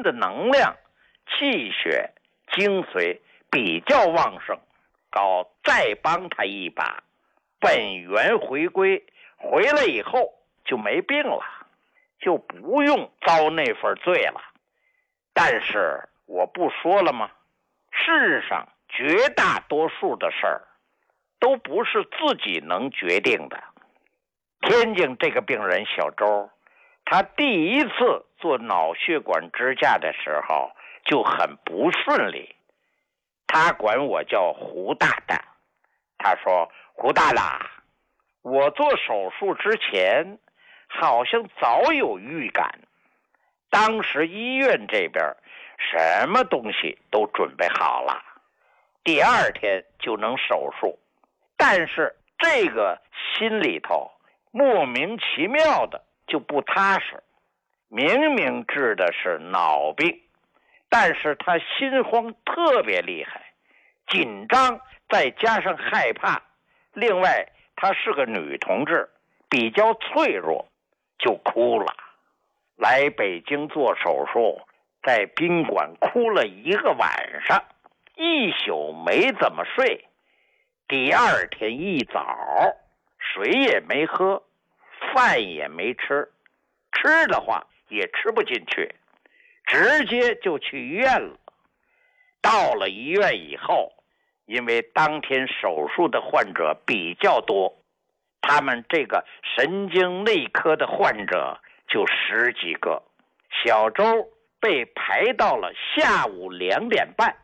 的能量、气血、精髓比较旺盛，高再帮他一把，本源回归，回来以后就没病了，就不用遭那份罪了。但是我不说了吗？世上绝大多数的事儿都不是自己能决定的。天津这个病人小周，他第一次做脑血管支架的时候就很不顺利，他管我叫胡大大。他说：胡大大，我做手术之前好像早有预感，当时医院这边什么东西都准备好了，第二天就能手术，但是这个心里头莫名其妙的就不踏实，明明治的是脑病，但是他心慌特别厉害，紧张再加上害怕，另外她是个女同志，比较脆弱，就哭了。来北京做手术，在宾馆哭了一个晚上，一宿没怎么睡。第二天一早，水也没喝，饭也没吃，吃的话也吃不进去，直接就去医院了。到了医院以后，因为当天手术的患者比较多，他们这个神经内科的患者就10几个，小周被排到了下午2点半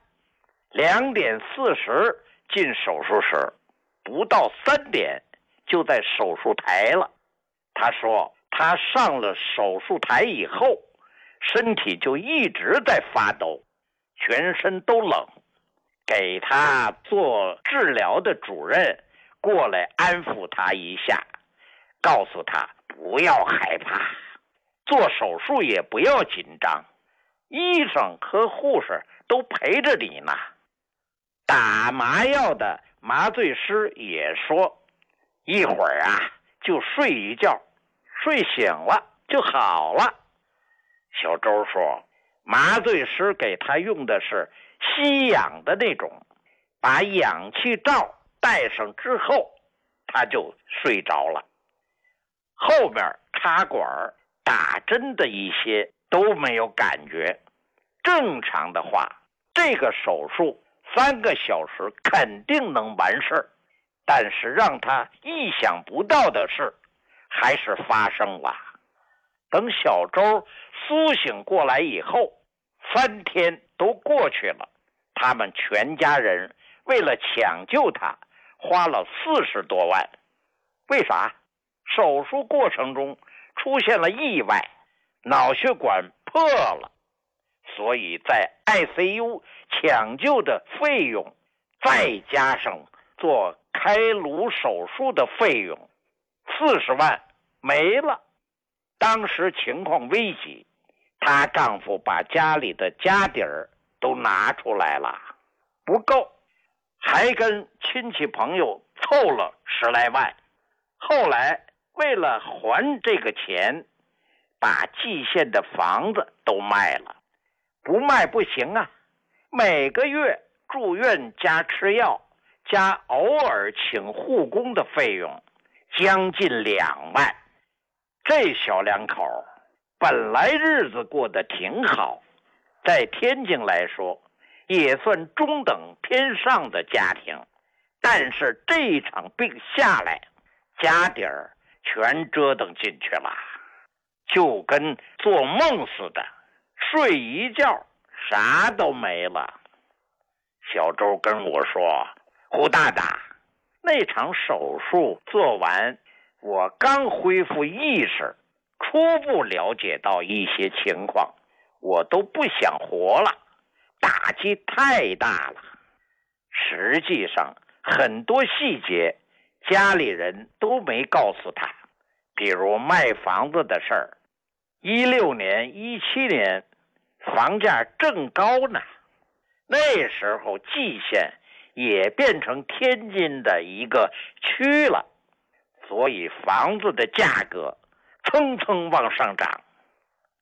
，2点40进手术室，不到3点就在手术台了。他说他上了手术台以后，身体就一直在发抖，全身都冷。给他做治疗的主任过来安抚他一下，告诉他不要害怕，做手术也不要紧张，医生和护士都陪着你呢。打麻药的麻醉师也说，一会儿啊就睡一觉，睡醒了就好了。小周说，麻醉师给他用的是吸氧的那种，把氧气罩戴上之后，他就睡着了。后面插管、打针的一些都没有感觉。正常的话，这个手术3个小时肯定能完事儿，但是让他意想不到的事还是发生了。等小周苏醒过来以后，3天都过去了，他们全家人为了抢救他花了40多万。为啥？手术过程中出现了意外，脑血管破了，所以在 ICU 抢救的费用，再加上做开颅手术的费用，40万没了。当时情况危急，她丈夫把家里的家底儿都拿出来了，不够，还跟亲戚朋友凑了10来万。后来为了还这个钱，把蓟县的房子都卖了。不卖不行啊，每个月住院加吃药加偶尔请护工的费用将近2万。这小两口本来日子过得挺好，在天津来说也算中等偏上的家庭，但是这一场病下来，家底儿全折腾进去了，就跟做梦似的，睡一觉啥都没了。小周跟我说，胡大大，那场手术做完，我刚恢复意识，初步了解到一些情况，我都不想活了，打击太大了。实际上很多细节家里人都没告诉他，比如卖房子的事儿。16年17年房价正高呢，那时候蓟县也变成天津的一个区了，所以房子的价格蹭蹭往上涨。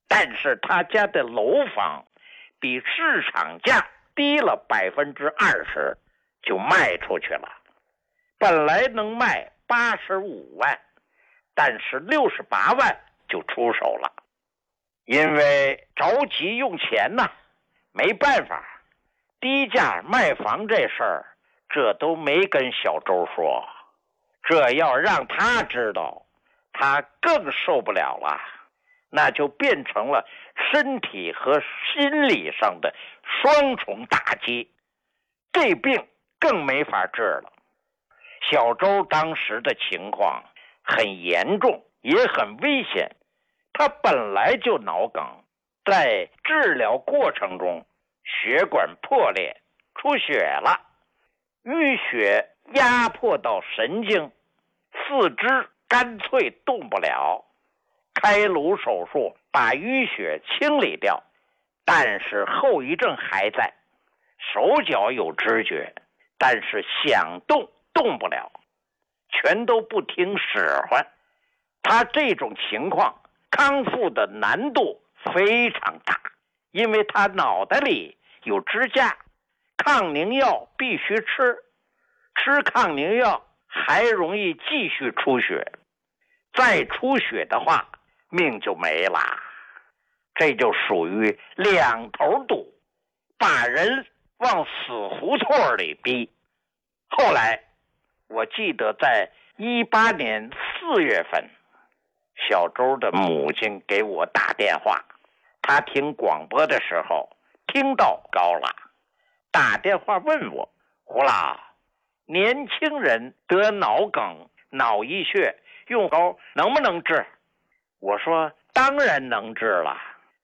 但是他家的楼房比市场价低了20%，就卖出去了。本来能卖85万，但是68万就出手了。因为着急用钱呐，没办法，低价卖房这事儿，这都没跟小周说。这要让他知道，他更受不了了，那就变成了身体和心理上的双重打击，这病更没法治了。小周当时的情况很严重，也很危险。他本来就脑梗，在治疗过程中血管破裂出血了，淤血压迫到神经，四肢干脆动不了。开颅手术把淤血清理掉，但是后遗症还在，手脚有知觉，但是想动动不了，全都不听使唤。他这种情况康复的难度非常大，因为他脑袋里有支架，抗凝药必须吃抗凝药还容易继续出血，再出血的话命就没了。这就属于两头堵，把人往死胡同里逼。后来我记得在18年4月份，小周的母亲给我打电话，她听广播的时候听到高了，打电话问我，胡老，年轻人得脑梗脑溢血用膏能不能治？我说当然能治了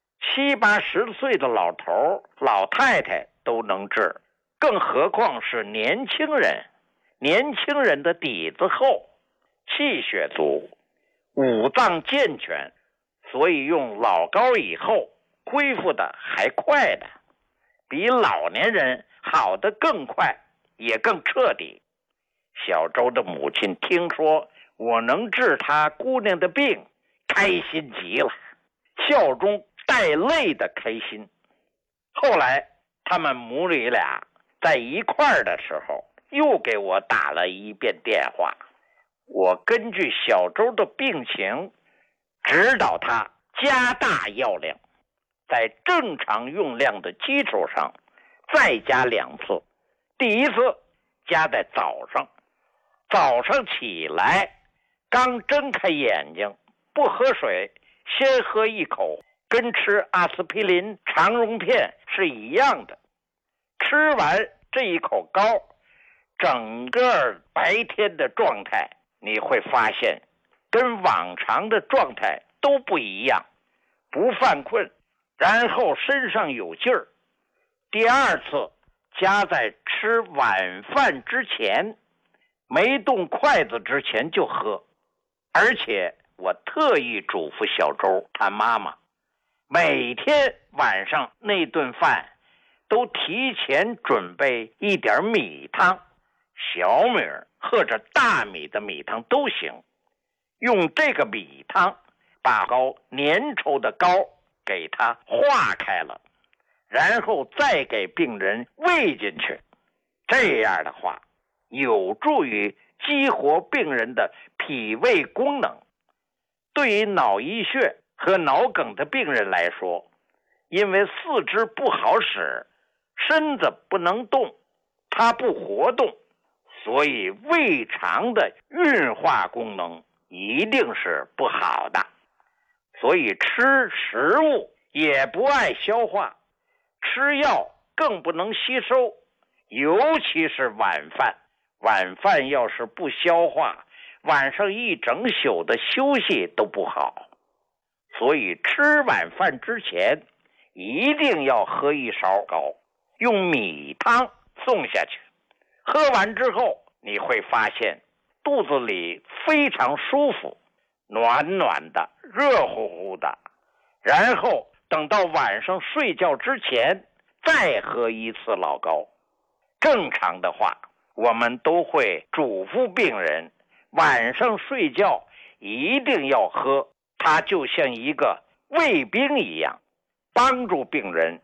，70、80岁的老头老太太都能治，更何况是年轻人。年轻人的底子厚，气血足，五脏健全，所以用老膏以后恢复的还快的，比老年人好的更快，也更彻底。小周的母亲听说我能治她姑娘的病，开心极了，笑中带泪的开心。后来他们母女俩在一块儿的时候，又给我打了一遍电话。我根据小周的病情，指导他加大药量，在正常用量的基础上再加2次。第一次加在早上，早上起来刚睁开眼睛，不喝水，先喝一口，跟吃阿司匹林肠溶片是一样的。吃完这一口膏，整个白天的状态你会发现跟往常的状态都不一样，不犯困，然后身上有劲儿。第二次加在吃晚饭之前，没动筷子之前就喝。而且我特意嘱咐小周他妈妈，每天晚上那顿饭都提前准备一点米汤，小米或者大米的米汤都行，用这个米汤把膏粘稠的膏给它化开了，然后再给病人喂进去。这样的话有助于激活病人的脾胃功能。对于脑溢血和脑梗的病人来说，因为四肢不好使，身子不能动，它不活动，所以胃肠的运化功能一定是不好的，所以吃食物也不爱消化，吃药更不能吸收，尤其是晚饭。晚饭要是不消化，晚上一整宿的休息都不好。所以吃晚饭之前一定要喝一勺膏，用米汤送下去。喝完之后你会发现肚子里非常舒服，暖暖的，热乎乎的。然后等到晚上睡觉之前再喝一次老膏。正常的话，我们都会嘱咐病人晚上睡觉一定要喝，它就像一个卫兵一样，帮助病人